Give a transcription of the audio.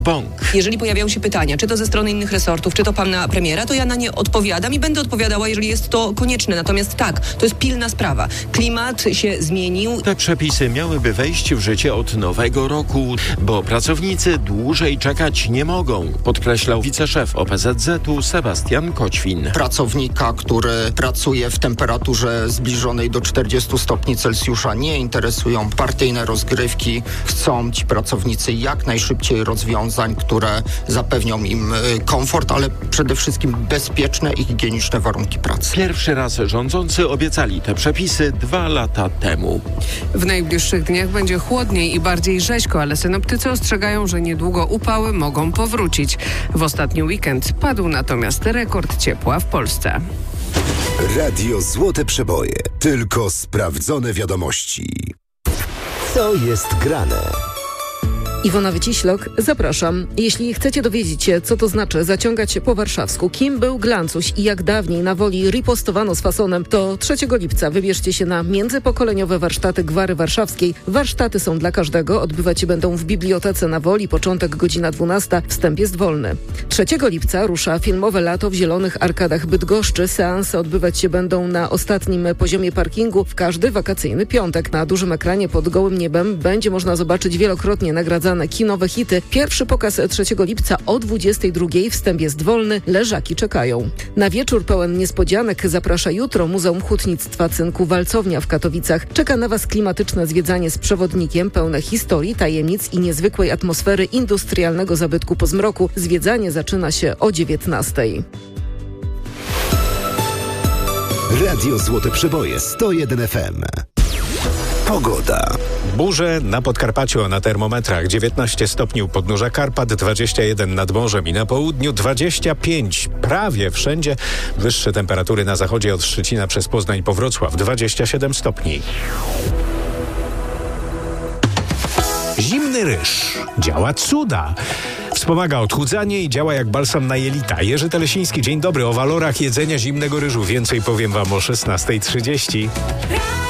Bąk. Jeżeli pojawiają się pytania, czy to ze strony innych resortów, czy to pana premiera, to ja na nie odpowiadam i będę odpowiadała, jeżeli jest to konieczne. Natomiast tak, to jest pilna sprawa. Klimat się zmienił. Te przepisy miałyby wejść w życie od nowego roku, bo pracownicy dłużej czekać nie mogą, podkreślał wiceszef OPZZ-u Sebastian Koćwin. Pracownika, który pracuje w temperaturze zbliżonej do 40 stopni Celsjusza, nie interesują partyjne rozgrywki. Chcą ci pracownicy jak najszybciej rozwiązań, które zapewnią im komfort, ale przede wszystkim bezpieczne i higieniczne warunki pracy. Pierwszy raz rządzący obiecali te przepisy 2 lata temu. W najbliższych dniach będzie chłodniej i bardziej rzeźko, ale synoptycy ostrzegają, że niedługo upały mogą powrócić. W ostatni weekend padł natomiast rekord ciepła w Polsce. Radio Złote Przeboje. Tylko sprawdzone wiadomości. Co jest grane? Iwona Wyciślok, zapraszam. Jeśli chcecie dowiedzieć się, co to znaczy zaciągać po warszawsku, kim był Glancuś i jak dawniej na Woli ripostowano z fasonem, to 3 lipca wybierzcie się na międzypokoleniowe warsztaty Gwary Warszawskiej. Warsztaty są dla każdego, odbywać się będą w Bibliotece na Woli, początek godzina 12, wstęp jest wolny. 3 lipca rusza filmowe lato w Zielonych Arkadach Bydgoszczy. Seanse odbywać się będą na ostatnim poziomie parkingu w każdy wakacyjny piątek. Na dużym ekranie pod gołym niebem będzie można zobaczyć wielokrotnie nagradzane kinowe hity. Pierwszy pokaz 3 lipca o 22. Wstęp jest wolny, leżaki czekają. Na wieczór pełen niespodzianek zaprasza jutro Muzeum Hutnictwa Cynku Walcownia w Katowicach. Czeka na Was klimatyczne zwiedzanie z przewodnikiem pełne historii, tajemnic i niezwykłej atmosfery industrialnego zabytku po zmroku. Zwiedzanie zaczyna się o 19. Radio Złote Przeboje 101 FM. Pogoda. Burze na Podkarpaciu, na termometrach 19 stopni u podnóża Karpat, 21 nad morzem i na południu 25. Prawie wszędzie wyższe temperatury na zachodzie od Szczecina przez Poznań po Wrocław, 27 stopni. Zimny ryż działa cuda. Wspomaga odchudzanie i działa jak balsam na jelita. Jerzy Telesiński, dzień dobry. O walorach jedzenia zimnego ryżu więcej powiem Wam o 16:30.